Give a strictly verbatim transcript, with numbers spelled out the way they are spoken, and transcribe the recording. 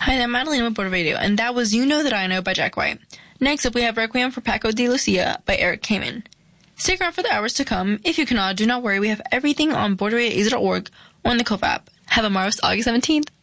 Hi, I'm Madeline with Border Radio, and that was You Know That I Know by Jack White. Next up, we have Requiem for Paco de Lucia by Eric Kamen. Stick around for the hours to come. If you cannot, do not worry. We have everything on border radio dot org or on the Cope app. Have a marvelous August seventeenth.